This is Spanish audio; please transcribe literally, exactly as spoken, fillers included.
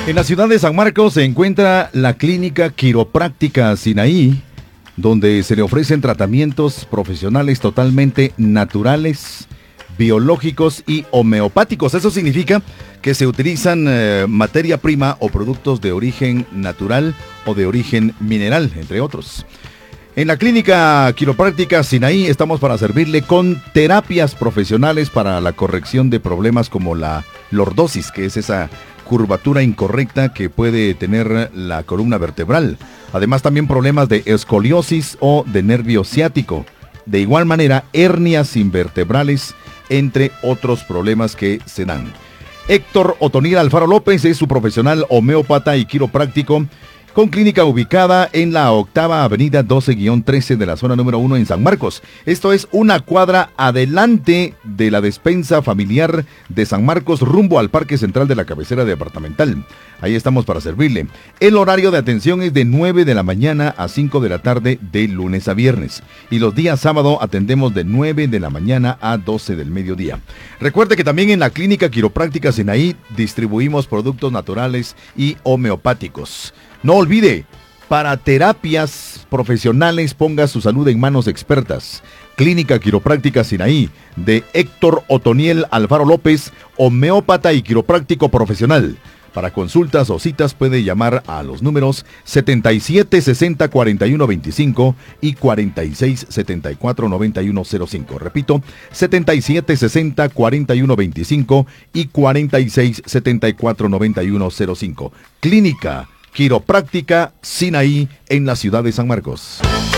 En la ciudad de San Marcos se encuentra la Clínica Quiropráctica Sinaí, donde se le ofrecen tratamientos profesionales totalmente naturales, biológicos y homeopáticos. Eso significa que se utilizan eh, materia prima o productos de origen natural o de origen mineral, entre otros. En la Clínica Quiropráctica Sinaí estamos para servirle con terapias profesionales para la corrección de problemas como la lordosis, que es esa curvatura incorrecta que puede tener la columna vertebral. Además, también problemas de escoliosis o de nervio ciático. De igual manera, hernias invertebrales, entre otros problemas que se dan. Héctor Otoniel Alfaro López es su profesional homeópata y quiropráctico, con clínica ubicada en la octava avenida doce trece de la zona número uno en San Marcos. Esto es una cuadra adelante de la despensa familiar de San Marcos, rumbo al Parque Central de la cabecera departamental. Ahí estamos para servirle. El horario de atención es de nueve de la mañana a cinco de la tarde de lunes a viernes. Y los días sábado atendemos de nueve de la mañana a doce del mediodía. Recuerde que también en la Clínica Quiropráctica Sinaí distribuimos productos naturales y homeopáticos. No olvide, para terapias profesionales ponga su salud en manos expertas. Clínica Quiropráctica Sinaí, de Héctor Otoniel Alfaro López, homeópata y quiropráctico profesional. Para consultas o citas puede llamar a los números setenta y siete sesenta cuarenta y uno veinticinco y cuarenta y seis setenta y cuatro noventa y uno cero cinco. Repito, setenta y siete sesenta cuarenta y uno veinticinco y cuarenta y seis setenta y cuatro noventa y uno cero cinco. Clínica Quiropráctica Sinaí en la ciudad de San Marcos.